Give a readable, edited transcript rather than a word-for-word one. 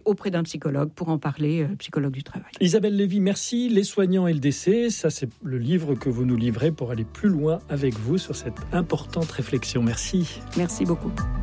auprès d'un psychologue pour en parler, psychologue du travail. Isabelle Lévy, merci. Les soignants et le décès, ça c'est le livre que vous nous livrez pour aller plus loin avec vous sur cette importante réflexion. Merci. Merci beaucoup.